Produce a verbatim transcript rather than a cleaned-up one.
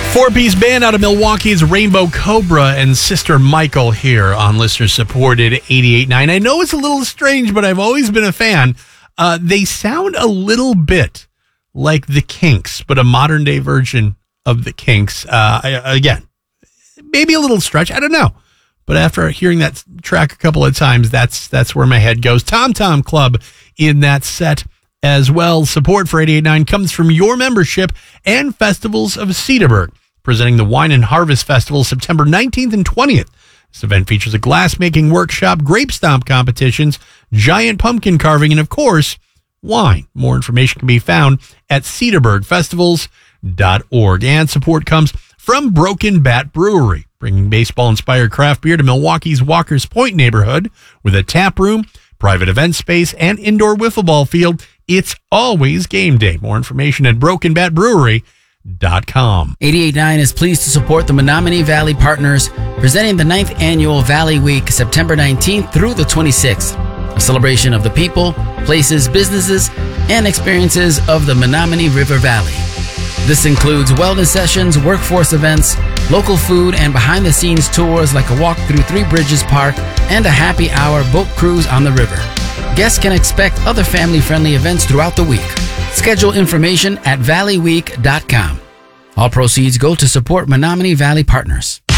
Four-piece band out of Milwaukee's Rainbow Cobra and Sister Michael here on listener-supported eighty-eight point nine. I know it's a little strange, but I've always been a fan. Uh, they sound a little bit like the Kinks, but a modern-day version of the Kinks. Uh, I, again, maybe a little stretch. I don't know. But after hearing that track a couple of times, that's that's where my head goes. Tom Tom Club in that set as well. Support for eighty-eight point nine comes from your membership and Festivals of Cedarburg, presenting the Wine and Harvest Festival September nineteenth and twentieth. This event features a glass-making workshop, grape stomp competitions, giant pumpkin carving, and, of course, wine. More information can be found at cedarburg festivals dot org. And support comes from Broken Bat Brewery, bringing baseball-inspired craft beer to Milwaukee's Walker's Point neighborhood with a tap room, private event space, and indoor wiffle ball field. It's always game day. More information at broken bat brewery dot com. eighty-eight point nine is pleased to support the Menominee Valley Partners, presenting the ninth Annual Valley Week, September nineteenth through the twenty-sixth. A celebration of the people, places, businesses, and experiences of the Menominee River Valley. This includes wellness sessions, workforce events, local food, and behind-the-scenes tours like a walk through Three Bridges Park and a happy hour boat cruise on the river. Guests can expect other family-friendly events throughout the week. Schedule information at valley week dot com. All proceeds go to support Menominee Valley Partners.